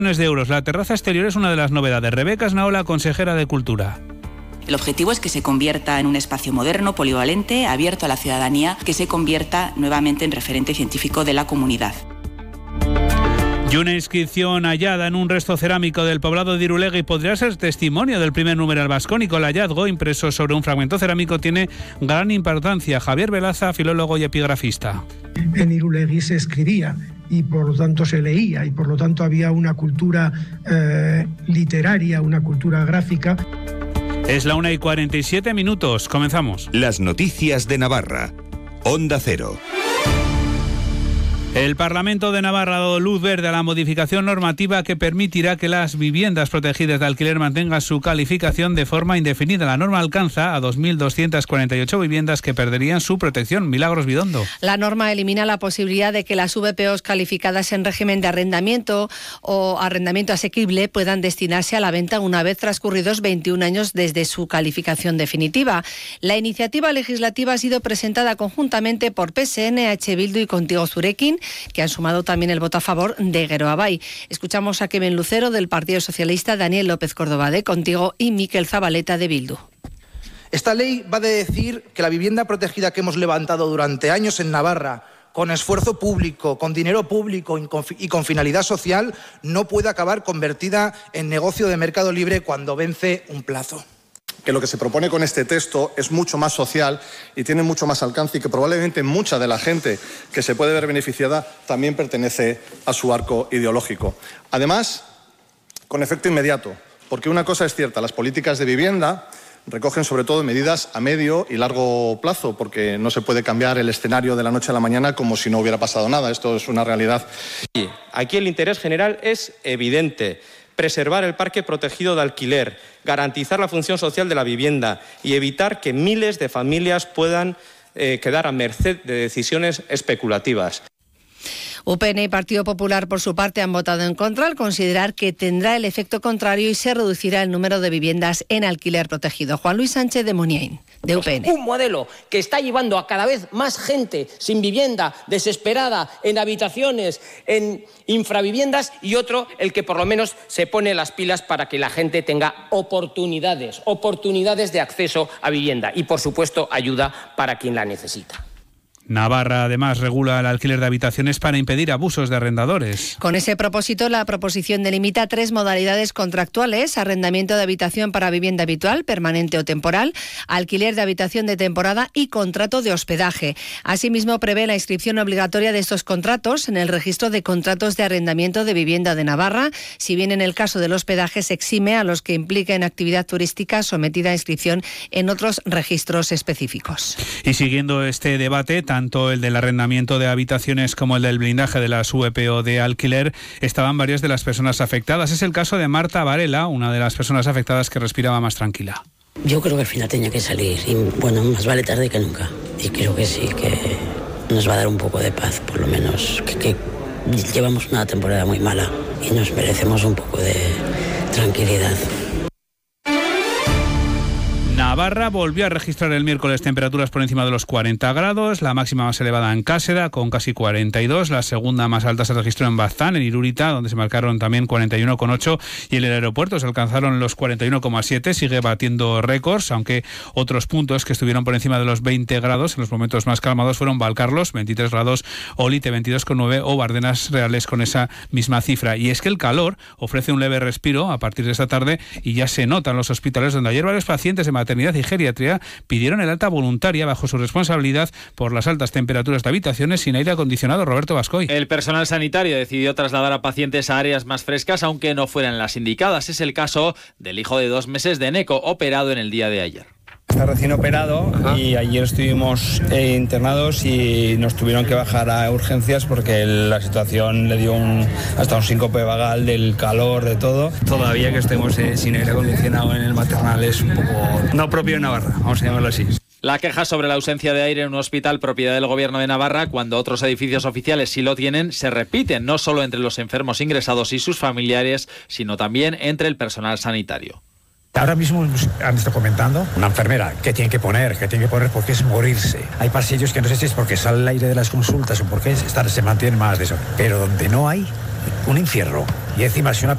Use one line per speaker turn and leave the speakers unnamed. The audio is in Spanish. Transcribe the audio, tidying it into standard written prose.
de euros. La terraza exterior es una de las novedades. Rebeca Esnaola, consejera de Cultura.
El objetivo es que se convierta en un espacio moderno, polivalente, abierto a la ciudadanía, que se convierta nuevamente en referente científico de la comunidad.
Y una inscripción hallada en un resto cerámico del poblado de Irulegui podría ser testimonio del primer numeral vascónico. El hallazgo, impreso sobre un fragmento cerámico, tiene gran importancia. Javier Velaza, filólogo y epigrafista.
En Irulegui se escribía y por lo tanto se leía y por lo tanto había una cultura literaria, una cultura gráfica.
Es la 1:47. Comenzamos.
Las noticias de Navarra. Onda Cero.
El Parlamento de Navarra ha dado luz verde a la modificación normativa que permitirá que las viviendas protegidas de alquiler mantengan su calificación de forma indefinida. La norma alcanza a 2.248 viviendas que perderían su protección. Milagros Bidondo.
La norma elimina la posibilidad de que las VPOs calificadas en régimen de arrendamiento o arrendamiento asequible puedan destinarse a la venta una vez transcurridos 21 años desde su calificación definitiva. La iniciativa legislativa ha sido presentada conjuntamente por PSN, H. Bildu y Contigo Zurekin, que han sumado también el voto a favor de Geroabay. Escuchamos a Kevin Lucero del Partido Socialista, Daniel López Córdoba de Contigo y Miquel Zabaleta de Bildu.
Esta ley va a decir que la vivienda protegida que hemos levantado durante años en Navarra, con esfuerzo público, con dinero público y con finalidad social, no puede acabar convertida en negocio de mercado libre cuando vence un plazo.
Que lo que se propone con este texto es mucho más social y tiene mucho más alcance y que probablemente mucha de la gente que se puede ver beneficiada también pertenece a su arco ideológico. Además, con efecto inmediato, porque una cosa es cierta, las políticas de vivienda recogen sobre todo medidas a medio y largo plazo, porque no se puede cambiar el escenario de la noche a la mañana como si no hubiera pasado nada. Esto es una realidad.
Aquí el interés general es evidente. Preservar el parque protegido de alquiler, garantizar la función social de la vivienda y evitar que miles de familias puedan quedar a merced de decisiones especulativas.
UPN y Partido Popular, por su parte, han votado en contra al considerar que tendrá el efecto contrario y se reducirá el número de viviendas en alquiler protegido. Juan Luis Sánchez de Muniain, de UPN.
Un modelo que está llevando a cada vez más gente sin vivienda, desesperada, en habitaciones, en infraviviendas, y otro, el que por lo menos se pone las pilas para que la gente tenga oportunidades de acceso a vivienda y, por supuesto, ayuda para quien la necesita.
Navarra, además, regula el alquiler de habitaciones para impedir abusos de arrendadores.
Con ese propósito, la proposición delimita 3 modalidades contractuales: arrendamiento de habitación para vivienda habitual, permanente o temporal, alquiler de habitación de temporada y contrato de hospedaje. Asimismo, prevé la inscripción obligatoria de estos contratos en el registro de contratos de arrendamiento de vivienda de Navarra, si bien en el caso del hospedaje se exime a los que impliquen actividad turística sometida a inscripción en otros registros específicos.
Y siguiendo este debate, tanto el del arrendamiento de habitaciones como el del blindaje de las VPO de alquiler, estaban varias de las personas afectadas. Es el caso de Marta Varela, una de las personas afectadas que respiraba más tranquila.
Yo creo que al final tenía que salir y bueno, más vale tarde que nunca. Y creo que sí, que nos va a dar un poco de paz, por lo menos. Que llevamos una temporada muy mala y nos merecemos un poco de tranquilidad.
Navarra volvió a registrar el miércoles temperaturas por encima de los 40 grados, la máxima más elevada en Cáseda, con casi 42, la segunda más alta se registró en Baztán, en Irurita, donde se marcaron también 41,8, y en el aeropuerto se alcanzaron los 41,7, sigue batiendo récords, aunque otros puntos que estuvieron por encima de los 20 grados en los momentos más calmados fueron Valcarlos, 23 grados, Olite, 22,9, o Bardenas Reales con esa misma cifra. Y es que el calor ofrece un leve respiro a partir de esta tarde y ya se nota en los hospitales, donde ayer varios pacientes de maternidad y geriatría pidieron el alta voluntaria bajo su responsabilidad por las altas temperaturas de habitaciones sin aire acondicionado. Roberto Bascoy.
El personal sanitario decidió trasladar a pacientes a áreas más frescas, aunque no fueran las indicadas. Es el caso del hijo de 2 meses de Neco, operado en el día de ayer.
Está recién operado. Ajá. Y ayer estuvimos internados y nos tuvieron que bajar a urgencias porque la situación le dio hasta un síncope vagal del calor, de todo. Todavía que estemos sin aire acondicionado en el maternal es un poco no propio de Navarra, vamos a llamarlo así.
La queja sobre la ausencia de aire en un hospital propiedad del Gobierno de Navarra, cuando otros edificios oficiales sí lo tienen, se repiten no solo entre los enfermos ingresados y sus familiares, sino también entre el personal sanitario.
Ahora mismo han estado comentando una enfermera que tiene que poner porque es morirse. Hay pasillos que no sé si es porque sale el aire de las consultas o porque se mantiene más de eso. Pero donde no hay, un infierno. Y encima si una